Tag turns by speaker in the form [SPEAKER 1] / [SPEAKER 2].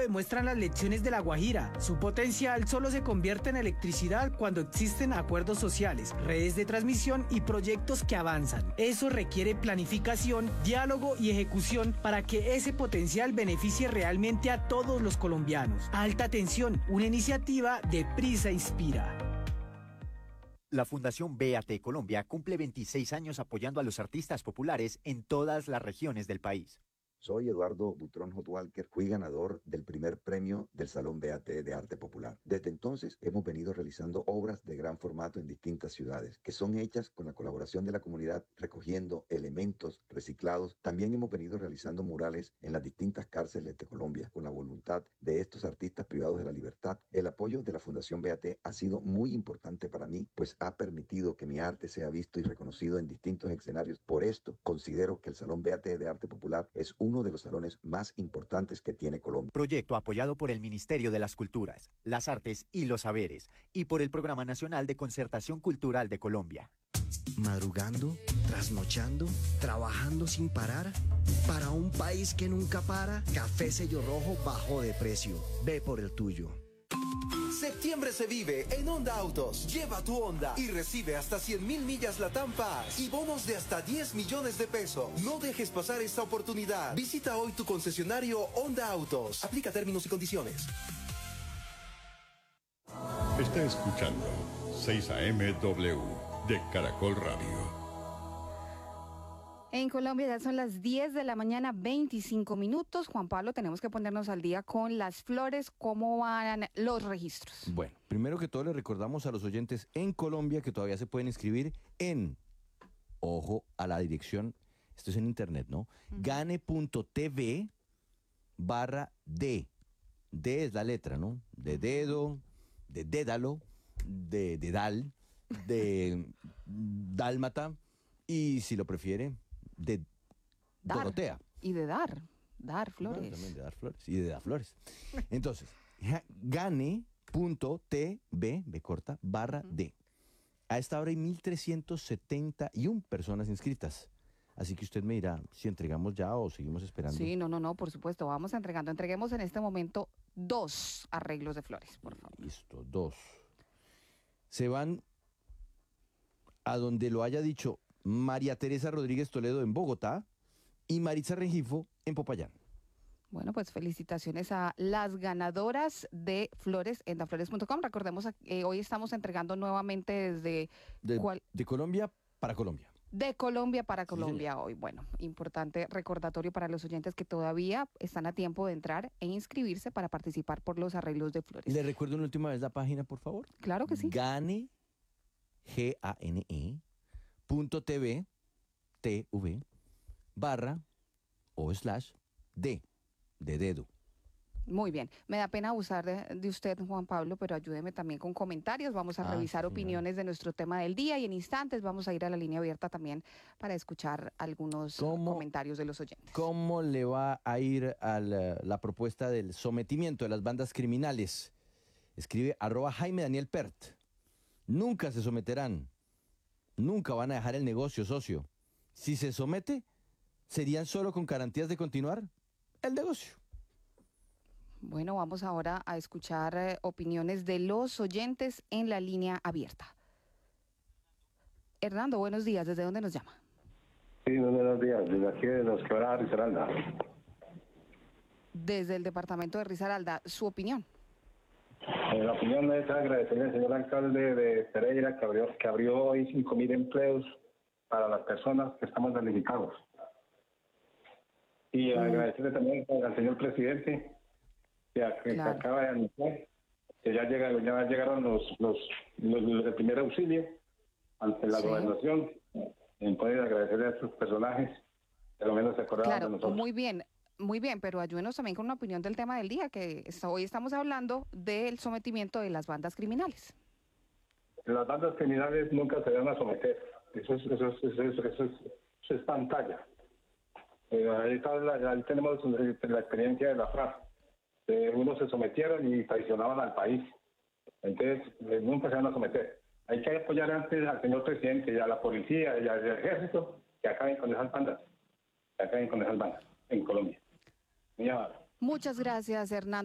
[SPEAKER 1] demuestran las lecciones de La Guajira. Su potencial solo se convierte en electricidad cuando existen acuerdos sociales, redes de transmisión y proyectos que avanzan. Eso requiere planificación, diálogo y ejecución para que ese potencial beneficie realmente a todos los colombianos. Alta Tensión, una iniciativa de Prisa Inspira.
[SPEAKER 2] La Fundación BAT Colombia cumple 26 años apoyando a los artistas populares en todas las regiones del país.
[SPEAKER 3] Soy Eduardo Butrón Hot Walker, fui ganador del primer premio del Salón BAT de Arte Popular. Desde entonces hemos venido realizando obras de gran formato en distintas ciudades, que son hechas con la colaboración de la comunidad, recogiendo elementos reciclados. También hemos venido realizando murales en las distintas cárceles de Colombia, con la voluntad de estos artistas privados de la libertad. El apoyo de la Fundación BAT ha sido muy importante para mí, pues ha permitido que mi arte sea visto y reconocido en distintos escenarios. Por esto, considero que el Salón BAT de Arte Popular es uno de los salones más importantes que tiene Colombia.
[SPEAKER 2] Proyecto apoyado por el Ministerio de las Culturas, las Artes y los Saberes y por el Programa Nacional de Concertación Cultural de Colombia.
[SPEAKER 4] Madrugando, trasnochando, trabajando sin parar. Para un país que nunca para, Café Sello Rojo bajó de precio. Ve por el tuyo.
[SPEAKER 5] Septiembre se vive en Honda Autos. Lleva tu Honda y recibe hasta 100.000 millas Latam Pass y bonos de hasta 10 millones de pesos. No dejes pasar esta oportunidad. Visita hoy tu concesionario Honda Autos. Aplica términos y condiciones.
[SPEAKER 6] Está escuchando 6 AM/W de Caracol Radio.
[SPEAKER 7] En Colombia ya son las 10 de la mañana, 25 minutos. Juan Pablo, tenemos que ponernos al día con las flores. ¿Cómo van los registros?
[SPEAKER 8] Bueno, primero que todo le recordamos a los oyentes en Colombia que todavía se pueden inscribir en, ojo, a la dirección, esto es en internet, ¿no? Gane.tv/D. D es la letra, ¿no? De dedo, de dédalo, de dedal, de dálmata y, si lo prefiere, de
[SPEAKER 7] dar,
[SPEAKER 8] Dorotea.
[SPEAKER 7] Y de dar flores.
[SPEAKER 8] No, también de dar flores y de dar flores. Entonces, gane.tv /D. A esta hora hay 1.371 personas inscritas. Así que usted me dirá si entregamos ya o seguimos esperando.
[SPEAKER 7] Sí, no, por supuesto, vamos entregando. Entreguemos en este momento 2 arreglos de flores, por favor.
[SPEAKER 8] Listo, 2. Se van a donde lo haya dicho María Teresa Rodríguez Toledo en Bogotá y Maritza Rengifo en Popayán.
[SPEAKER 7] Bueno, pues felicitaciones a las ganadoras de flores en daflores.com. Recordemos, hoy estamos entregando nuevamente desde...
[SPEAKER 8] De Colombia para Colombia.
[SPEAKER 7] De Colombia para Colombia,
[SPEAKER 8] sí,
[SPEAKER 7] hoy. Bueno, importante recordatorio para los oyentes que todavía están a tiempo de entrar e inscribirse para participar por los arreglos de flores.
[SPEAKER 8] ¿Le recuerdo una última vez la página, por favor?
[SPEAKER 7] Claro que sí.
[SPEAKER 8] Gane, GANE.tv, /D, de dedo.
[SPEAKER 7] Muy bien. Me da pena abusar de usted, Juan Pablo, pero ayúdeme también con comentarios. Vamos a revisar opiniones de nuestro tema del día y en instantes vamos a ir a la línea abierta también para escuchar algunos comentarios de los oyentes.
[SPEAKER 8] ¿Cómo le va a ir a la propuesta del sometimiento de las bandas criminales? Escribe @Jaime Daniel Pert. Nunca se someterán. Nunca van a dejar el negocio, socio. Si se somete, ¿serían solo con garantías de continuar el negocio?
[SPEAKER 7] Bueno, vamos ahora a escuchar opiniones de los oyentes en la línea abierta. Hernando, buenos días. ¿Desde dónde nos llama?
[SPEAKER 9] Sí, buenos días. Desde aquí de Los Quebradas, Risaralda.
[SPEAKER 7] Desde el departamento de Risaralda, ¿su opinión?
[SPEAKER 9] La opinión es agradecerle al señor alcalde de Pereira que abrió hoy 5.000 empleos para las personas que estamos damnificados. Y agradecerle también al señor presidente que acaba de anunciar que ya llegaron los de primer auxilio ante la gobernación. Entonces agradecerle a estos personajes que al menos se acordaron de nosotros.
[SPEAKER 7] Muy bien, pero ayúdenos también con una opinión del tema del día, que hoy estamos hablando del sometimiento de las bandas criminales.
[SPEAKER 9] Las bandas criminales nunca se van a someter. Eso es pantalla. Ahí tenemos la experiencia de la FRAP. Unos se sometieron y traicionaban al país. Entonces, nunca se van a someter. Hay que apoyar antes al señor presidente y a la policía y al ejército que acaben con esas bandas. En Colombia.
[SPEAKER 7] Muchas gracias, Hernando.